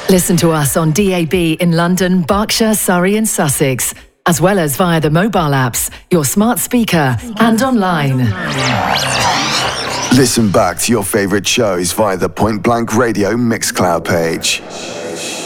Listen to us on DAB in London, Berkshire, Surrey and Sussex, as well as via the mobile apps, your smart speaker and online. Listen back to your favourite shows via the Point Blank Radio Mixcloud page.